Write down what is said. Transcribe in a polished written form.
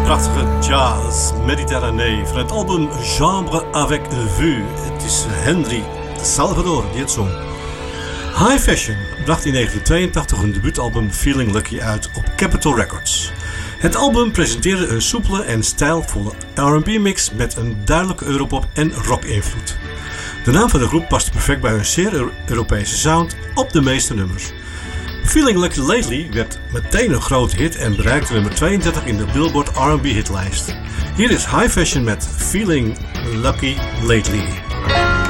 prachtige jazz Méditerranée van het album Chambre avec Vue. Het is Henry Salvador die het zong. High Fashion bracht in 1982 hun debuutalbum Feeling Lucky uit op Capitol Records. Het album presenteerde een soepele en stijlvolle R&B mix met een duidelijke europop en rock invloed. De naam van de groep paste perfect bij hun zeer Europese sound op de meeste nummers. Feeling Lucky Lately werd meteen een grote hit en bereikte nummer 32 in de Billboard R&B hitlijst. Hier is High Fashion met Feeling Lucky Lately.